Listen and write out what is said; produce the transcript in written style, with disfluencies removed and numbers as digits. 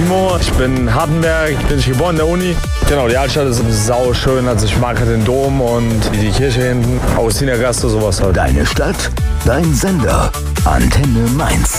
Timo, ich bin Hardenberg, bin ich geboren in der Uni. Genau, die Altstadt ist sau schön, also ich mag halt den Dom und die Kirche hinten, Augustinergasse, sowas halt. Deine Stadt, dein Sender, Antenne Mainz.